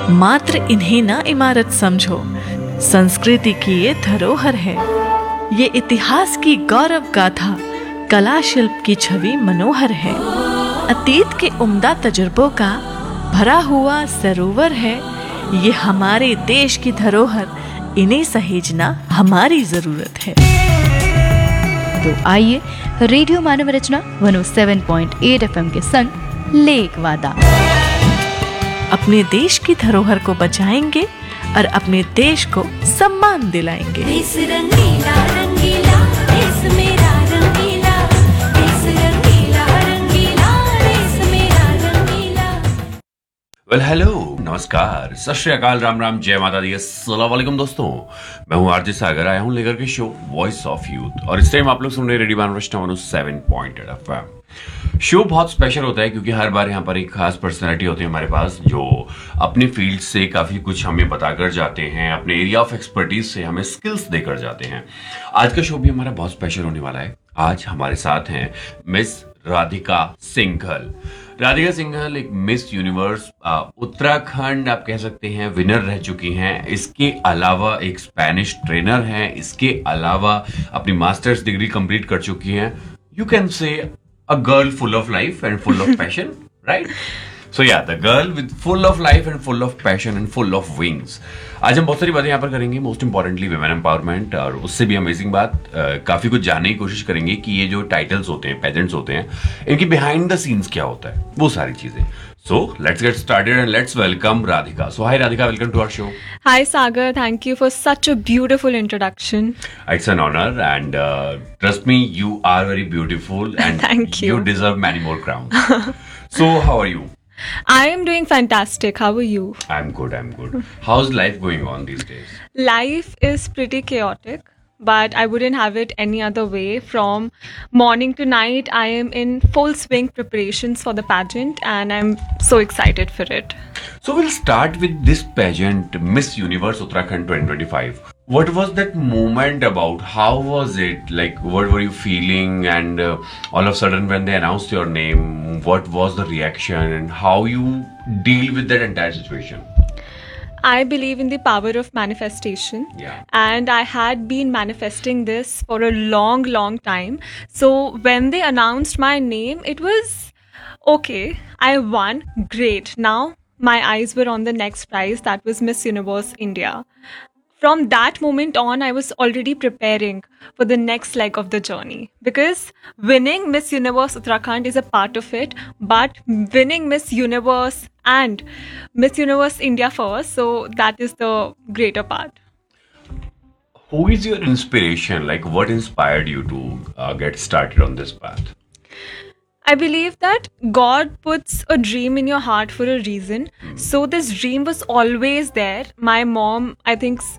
मात्र इन्हें ना इमारत समझो, संस्कृति की ये धरोहर है। ये इतिहास की गौरव गाथा, कला शिल्प की छवि मनोहर है। अतीत के उम्दा तजुर्बों का भरा हुआ सरोवर है। ये हमारे देश की धरोहर, इन्हें सहेजना हमारी जरूरत है। तो आइए रेडियो मानव रचना 107.8 FM के संग ले एक वादा। अपने देश की धरोहर को बचाएंगे और अपने देश को सम्मान दिलाएंगे। देश रंगीला रंगीला, देश मेरा रंगीला, देश रंगीला रंगीला, देश मेरा रंगीला। वेल हेलो, नमस्कार, सत श्री अकाल, राम राम, जय माता दी, अस्सलाम वालेकुम दोस्तों। मैं हूं आरजे सागर, आया हूं लेकर के शो वॉइस ऑफ यूथ और इस टाइम आप लोग सुन रहे रेडियो मानव रचना 107.8 FM। शो बहुत स्पेशल होता है क्योंकि हर बार यहाँ पर एक खास पर्सनैलिटी होती है हमारे पास जो अपनी फील्ड से काफ़ी कुछ हमें बताकर जाते हैं, अपने एरिया ऑफ एक्सपर्टीज से हमें स्किल्स देकर जाते हैं। आज का शो भी हमारा बहुत स्पेशल होने वाला है। आज हमारे साथ हैं मिस राधिका सिंघल। राधिका सिंघल एक मिस यूनिवर्स उत्तराखंड आप कह सकते हैं विनर रह चुकी हैं। इसके अलावा एक स्पेनिश ट्रेनर हैं। इसके अलावा अपनी मास्टर्स डिग्री कंप्लीट कर चुकी हैं। You can say a girl full of life and full of passion, right? So yeah, the girl with full of life and full of passion and full of wings. आज हम बहुत सारी बातें यहाँ पर करेंगे, मोस्ट इंपॉर्टेंटली विमेन एम्पावरमेंट, और उससे भी अमेजिंग बात काफी कुछ जानने की कोशिश करेंगे कि ये जो टाइटल्स होते हैं, पेजेंट्स होते हैं, इनकी बिहाइंड द सीन्स क्या होता है, वो सारी चीजें। So let's get started and let's welcome Radhika. So hi Radhika, welcome to our show. Hi Sagar, thank you for such a beautiful introduction. It's an honor and trust me, you are very beautiful and Thank you. You deserve many more crowns. So how are you? I am doing fantastic. How are you? I'm good. How's life going on these days? Life is pretty chaotic, but I wouldn't have it any other way. From morning to night, I am in full swing preparations for the pageant and I'm so excited for it. So we'll start with this pageant, Miss Universe Uttarakhand 2025. What was that moment about? How was it? Like, what were you feeling? And all of a sudden, when they announced your name, what was the reaction? And how you deal with that entire situation? I believe in the power of manifestation. Yeah. And I had been manifesting this for a long time. So when they announced my name, it was okay, I won, great. Now my eyes were on the next prize, that was Miss Universe India. From that moment on, I was already preparing for the next leg of the journey, because winning Miss Universe Uttarakhand is a part of it, but winning Miss Universe and Miss Universe India first, so that is the greater part. Who is your inspiration? Like, what inspired you to get started on this path? I believe that God puts a dream in your heart for a reason. So this dream was always there. My mom, I think,